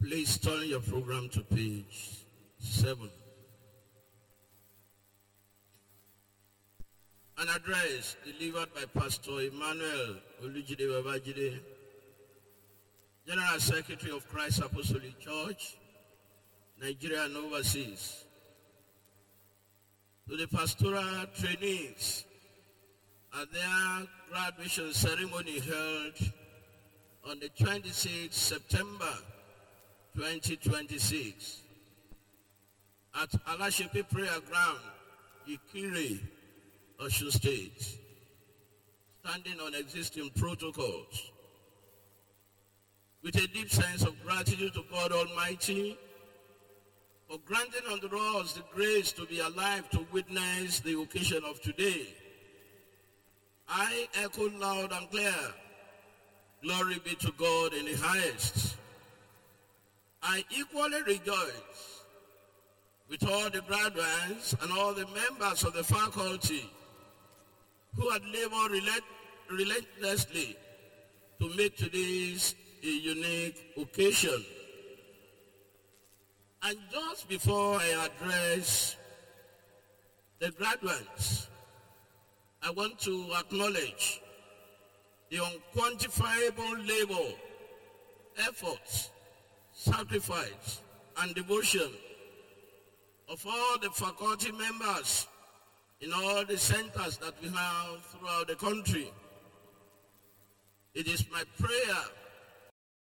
Please turn your program to page 7. An address delivered by Pastor Emmanuel Olujide Babajide, General Secretary of Christ Apostolic Church, Nigeria and overseas, to the pastoral trainees at their graduation ceremony held on the 26th September 2026 at Alashipi Prayer Ground, Ikire, Osun State, standing on existing protocols. With a deep sense of gratitude to God Almighty for granting unto us the grace to be alive to witness the occasion of today, I echo loud and clear, glory be to God in the highest. I equally rejoice with all the graduates and all the members of the faculty who had labored relentlessly to make today's a unique occasion. And just before I address the graduates, I want to acknowledge the unquantifiable labor, efforts, sacrifice, and devotion of all the faculty members in all the centers that we have throughout the country. It is my prayer